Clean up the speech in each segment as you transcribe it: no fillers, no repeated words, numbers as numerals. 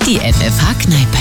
Die FFH-Kneipe.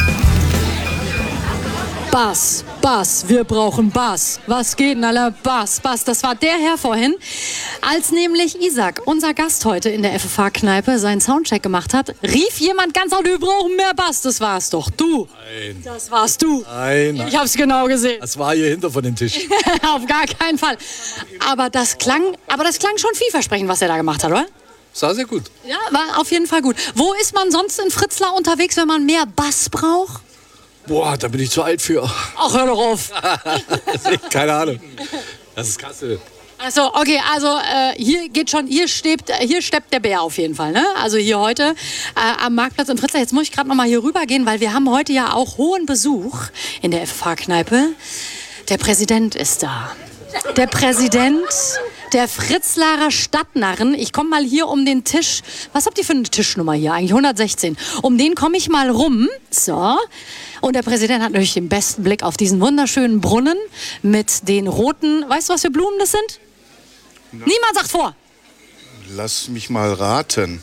Bass, wir brauchen Bass. Was geht denn, Alter? Bass. Das war der Herr vorhin. Als nämlich Isaac, unser Gast heute in der FFH-Kneipe, seinen Soundcheck gemacht hat, rief jemand ganz laut, wir brauchen mehr Bass. Das war's doch du. Nein. Das warst du. Nein. Ich hab's genau gesehen. Das war hier hinter von dem Tisch. Auf gar keinen Fall. Aber das klang schon vielversprechend, was er da gemacht hat, oder? Sah sehr gut. Ja, war auf jeden Fall gut. Wo ist man sonst in Fritzlar unterwegs, wenn man mehr Bass braucht? Boah, da bin ich zu alt für. Ach, hör doch auf. Keine Ahnung. Das ist Kassel. Achso, okay, also hier steppt der Bär auf jeden Fall, ne? Also hier heute am Marktplatz in Fritzlar. Jetzt muss ich gerade noch mal hier rüber gehen, weil wir haben heute ja auch hohen Besuch in der FFH-Kneipe. Der Präsident ist da. Der Präsident der Fritzlarer Stadtnarren. Ich komme mal hier um den Tisch. Was habt ihr für eine Tischnummer hier eigentlich? 116. Um den komme ich mal rum. So. Und der Präsident hat natürlich den besten Blick auf diesen wunderschönen Brunnen mit den roten, weißt du, was für Blumen das sind? Ja. Niemand sagt vor. Lass mich mal raten.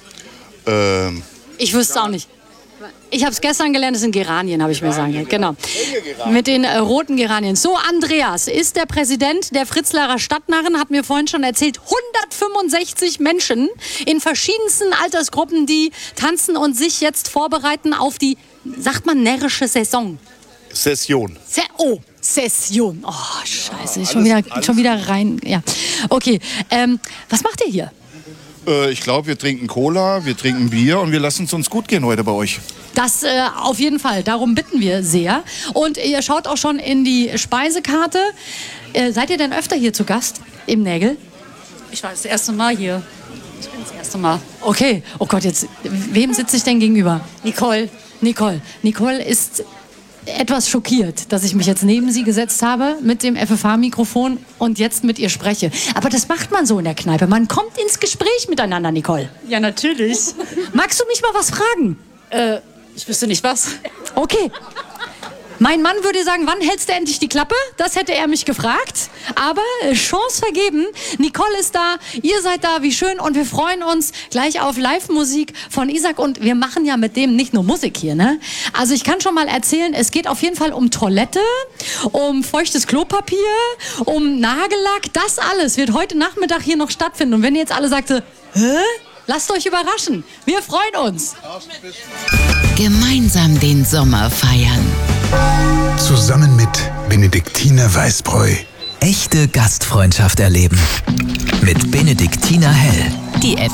Ich wüsste es auch nicht. Ich habe es gestern gelernt, es sind Geranien, habe ich mir sagen. Genau. Mit den roten Geranien. So, Andreas ist der Präsident der Fritzlarer Stadtnarren, hat mir vorhin schon erzählt, 165 Menschen in verschiedensten Altersgruppen, die tanzen und sich jetzt vorbereiten auf die, sagt man, närrische Saison. Session. Session. Oh, scheiße, schon wieder rein. Ja. Okay, was macht ihr hier? Ich glaube, wir trinken Cola, wir trinken Bier und wir lassen es uns gut gehen heute bei euch. Das auf jeden Fall, darum bitten wir sehr. Und ihr schaut auch schon in die Speisekarte. Seid ihr denn öfter hier zu Gast im Nägel? Ich war das erste Mal hier. Ich bin das erste Mal. Okay, oh Gott, jetzt, wem sitze ich denn gegenüber? Nicole. Nicole ist etwas schockiert, dass ich mich jetzt neben sie gesetzt habe mit dem FFH-Mikrofon und jetzt mit ihr spreche. Aber das macht man so in der Kneipe. Man kommt ins Gespräch miteinander, Nicole. Ja, natürlich. Magst du mich mal was fragen? Ich wüsste nicht was. Okay. Mein Mann würde sagen, wann hältst du endlich die Klappe? Das hätte er mich gefragt. Aber Chance vergeben. Nicole ist da, ihr seid da, wie schön. Und wir freuen uns gleich auf Live-Musik von Isaac. Und wir machen ja mit dem nicht nur Musik hier, ne? Also ich kann schon mal erzählen, es geht auf jeden Fall um Toilette, um feuchtes Klopapier, um Nagellack. Das alles wird heute Nachmittag hier noch stattfinden. Und wenn ihr jetzt alle sagt, hä? Lasst euch überraschen. Wir freuen uns. Gemeinsam den Sommer feiern. Zusammen mit Benediktiner Weißbräu. Echte Gastfreundschaft erleben. Mit Benediktiner Hell. Die